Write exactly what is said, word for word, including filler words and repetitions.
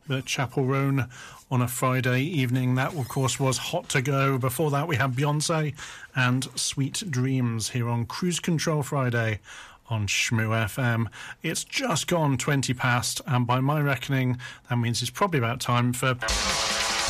uh, Chapel Roan on a Friday evening. That, of course, was Hot to Go. Before that, we had Beyonce and Sweet Dreams here on Cruise Control Friday on Shmoo F M. It's just gone twenty past, and by my reckoning, that means it's probably about time for...